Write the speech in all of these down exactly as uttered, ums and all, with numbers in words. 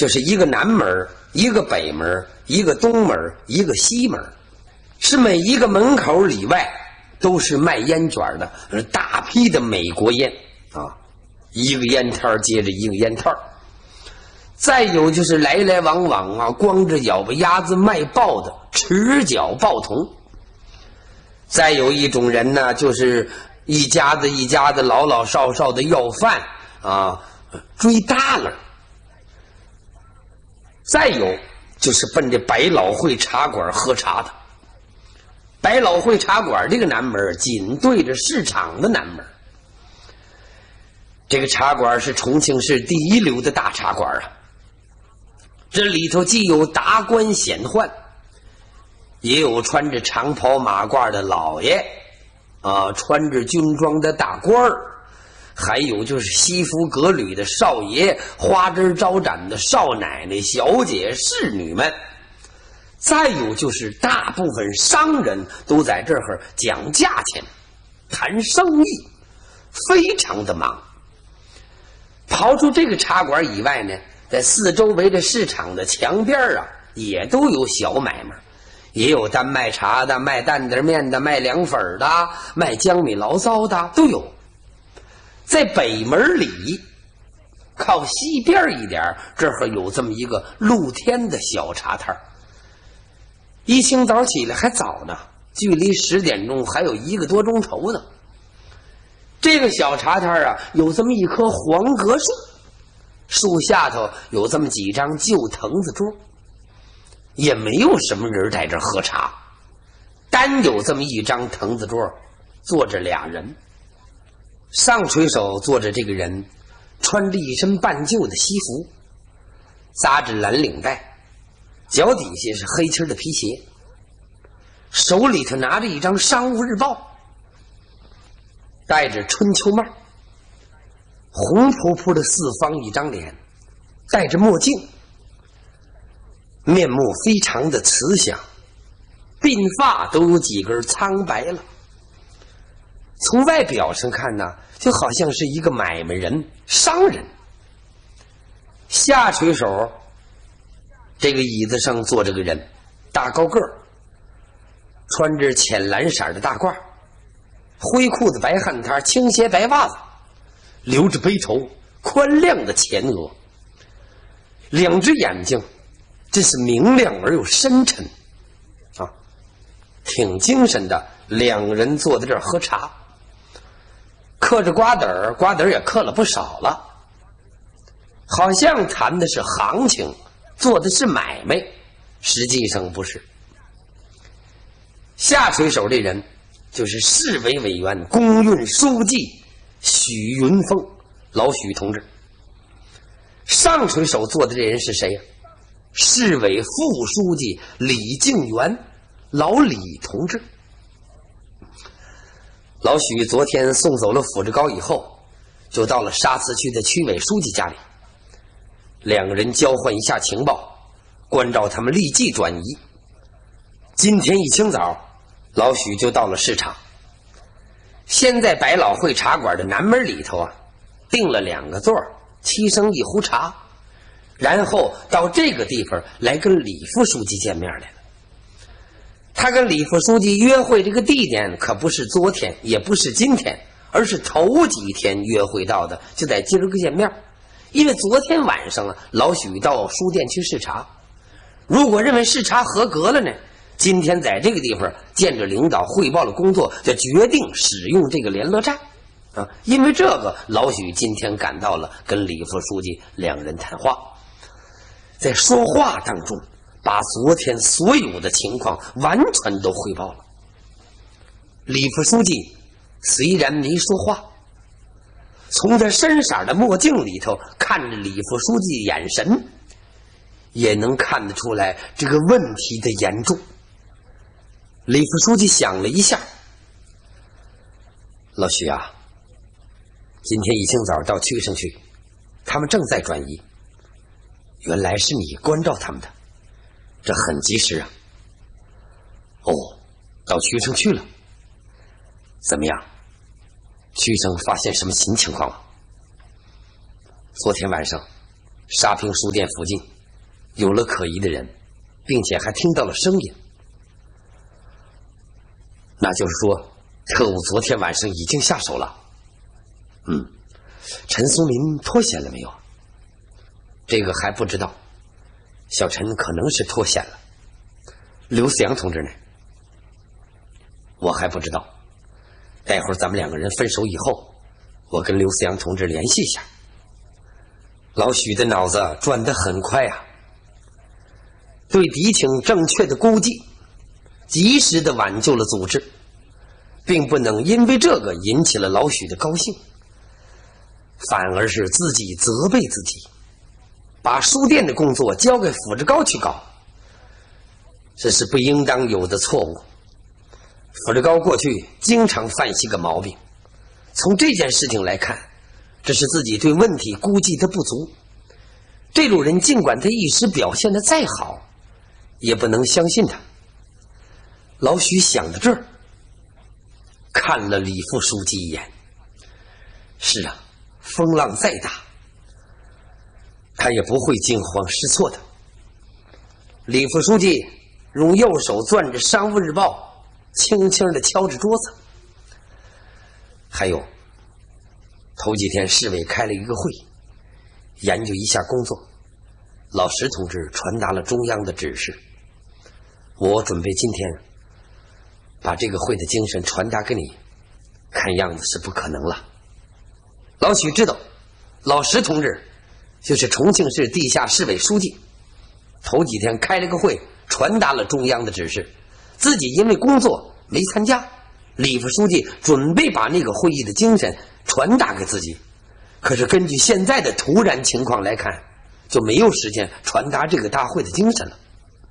就是一个南门，一个北门，一个东门，一个西门，是每一个门口里外都是卖烟卷的，大批的美国烟啊，一个烟摊接着一个烟摊。再有就是来来往往啊，光着脚巴丫子卖报的持脚报童。再有一种人呢，就是一家子一家子老老少少的要饭啊，追耷拉。再有就是奔着百老汇茶馆喝茶的。百老汇茶馆这个南门紧对着市场的南门。这个茶馆是重庆市第一流的大茶馆啊。这里头既有达官显宦，也有穿着长袍马褂的老爷啊，穿着军装的大官儿，还有就是西服革履的少爷，花枝招展的少奶奶、小姐、侍女们。再有就是大部分商人都在这儿讲价钱、谈生意，非常的忙。刨出这个茶馆以外呢，在四周围的市场的墙边啊，也都有小买卖，也有单卖茶的、卖担子面的、卖凉粉的、卖江米醪糟的都有。在北门里靠西边一点，这儿有这么一个露天的小茶摊。一清早起来还早呢，距离十点钟还有一个多钟头呢。这个小茶摊啊，有这么一棵黄葛树，树下头有这么几张旧藤子桌，也没有什么人在这喝茶，单有这么一张藤子桌，坐着俩人。上垂手坐着这个人，穿着一身半旧的西服，扎着蓝领带，脚底下是黑漆的皮鞋，手里头拿着一张商务日报，戴着春秋帽，红扑扑的四方一张脸，戴着墨镜，面目非常的慈祥，鬓发都有几根苍白了。从外表上看呢，就好像是一个买卖人、商人。下垂手这个椅子上坐着个人，大高个儿，穿着浅蓝色的大褂，灰裤子白汗衩，青鞋白袜子，留着背头，宽亮的前额，两只眼睛真是明亮而又深沉啊，挺精神的。两人坐在这儿喝茶，嗑着瓜子儿，瓜子儿也嗑了不少了，好像谈的是行情，做的是买卖，实际上不是。下垂手这人就是市委委员、公运书记许云峰，老许同志。上垂手做的这人是谁呀？市委副书记李敬元，老李同志。老许昨天送走了抚志高以后，就到了沙磁区的区委书记家里，两个人交换一下情报，关照他们立即转移。今天一清早，老许就到了市场，先在百老汇茶馆的南门里头啊，订了两个座，七升一壶茶，然后到这个地方来跟李副书记见面来了。他跟李副书记约会这个地点可不是昨天，也不是今天，而是头几天约会到的，就在今儿个见面。因为昨天晚上啊，老许到书店去视察，如果认为视察合格了呢，今天在这个地方见着领导汇报了工作，就决定使用这个联络站啊。因为这个，老许今天赶到了，跟李副书记两人谈话，在说话当中把昨天所有的情况完全都汇报了。李副书记虽然没说话，从他深色的墨镜里头看着李副书记的眼神，也能看得出来这个问题的严重。李副书记想了一下，老许啊，今天一清早到区上去，他们正在转移，原来是你关照他们的，这很及时啊。哦，到区上去了，怎么样？区上发现什么新情况吗？昨天晚上沙坪书店附近有了可疑的人，并且还听到了声音。那就是说，特务昨天晚上已经下手了。嗯，陈松林脱险了没有？这个还不知道，小陈可能是脱险了。刘思阳同志呢？我还不知道，待会儿咱们两个人分手以后，我跟刘思阳同志联系一下。老许的脑子转得很快啊，对敌情正确的估计，及时的挽救了组织，并不能因为这个引起了老许的高兴，反而是自己责备自己，把书店的工作交给傅志高去搞，这是不应当有的错误。傅志高过去经常犯些个毛病，从这件事情来看，这是自己对问题估计的不足。这种人尽管他一时表现的再好，也不能相信他。老许想到这儿，看了李副书记一眼。是啊，风浪再大，他也不会惊慌失措的。李副书记用右手攥着《商务日报》，轻轻地敲着桌子。还有，头几天市委开了一个会，研究一下工作。老石同志传达了中央的指示，我准备今天把这个会的精神传达给你，看样子是不可能了。老许知道，老石同志就是重庆市地下市委书记，头几天开了个会，传达了中央的指示，自己因为工作没参加。李副书记准备把那个会议的精神传达给自己，可是根据现在的突然情况来看，就没有时间传达这个大会的精神了。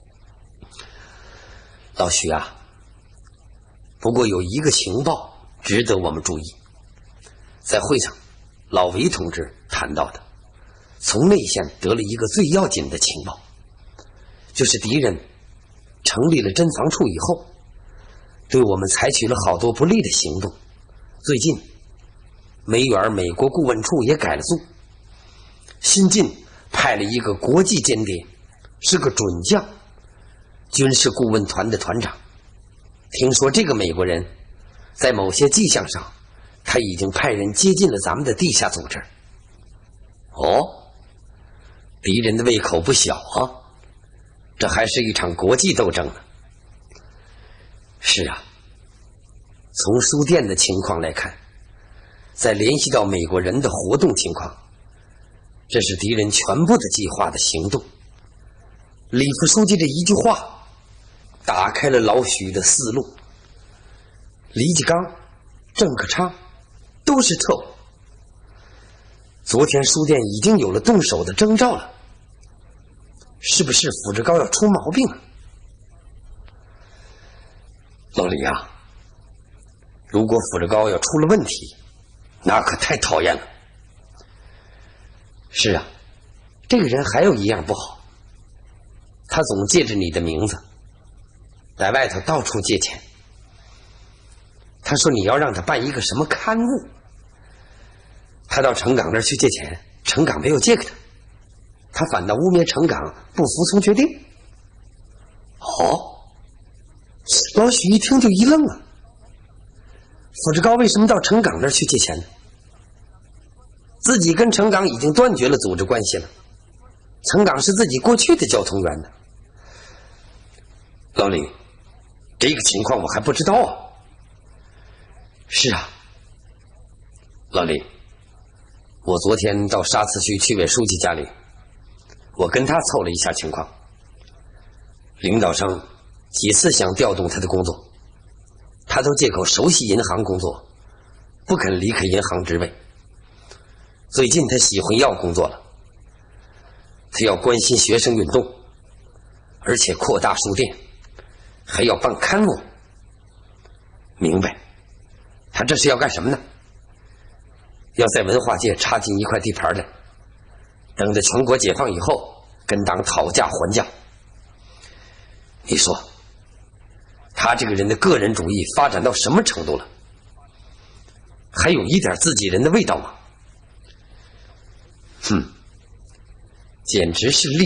老许啊，不过有一个情报值得我们注意，在会上老韦同志谈到的，从内线得了一个最要紧的情报，就是敌人成立了侦防处以后，对我们采取了好多不利的行动。最近梅园美国顾问处也改了组，新晋派了一个国际间谍，是个准将，军事顾问团的团长。听说这个美国人在某些迹象上，他已经派人接近了咱们的地下组织。哦，敌人的胃口不小啊，这还是一场国际斗争呢。是啊，从书店的情况来看，再联系到美国人的活动情况，这是敌人全部的计划的行动。李副书记这一句话打开了老许的思路。李继刚、郑克昌都是特务，昨天书店已经有了动手的征兆了，是不是傅志高要出毛病了？老李啊，如果傅志高要出了问题，那可太讨厌了。是啊，这个人还有一样不好，他总借着你的名字在外头到处借钱。他说你要让他办一个什么刊物，他到程岗那儿去借钱，程岗没有借给他，他反倒污蔑程岗不服从决定。哦，老许一听就一愣啊，傅志高为什么到程岗那儿去借钱呢？自己跟程岗已经断绝了组织关系了，程岗是自己过去的交通员呢。老李，这个情况我还不知道啊。是啊，老李，我昨天到沙慈区区委书记家里，我跟他凑了一下情况。领导上几次想调动他的工作，他都借口熟悉银行工作，不肯离开银行职位。最近他喜欢要工作了，他要关心学生运动，而且扩大书店，还要办刊物。明白，他这是要干什么呢？要在文化界插进一块地盘来，等着全国解放以后跟党讨价还价。你说他这个人的个人主义发展到什么程度了？还有一点自己人的味道吗？哼， 简直是厉